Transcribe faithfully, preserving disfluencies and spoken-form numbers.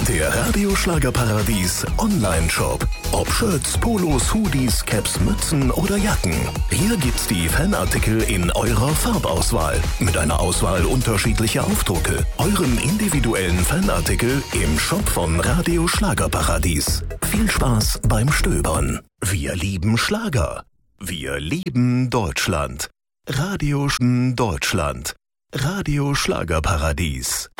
Der Radio Schlagerparadies Online-Shop. Ob Shirts, Polos, Hoodies, Caps, Mützen oder Jacken. Hier gibt's die Fanartikel in eurer Farbauswahl. Mit einer Auswahl unterschiedlicher Aufdrucke. Euren individuellen Fanartikel im Shop von Radio Schlagerparadies. Viel Spaß beim Stöbern. Wir lieben Schlager. Wir lieben Deutschland. Radio Deutschland. Radio Schlagerparadies.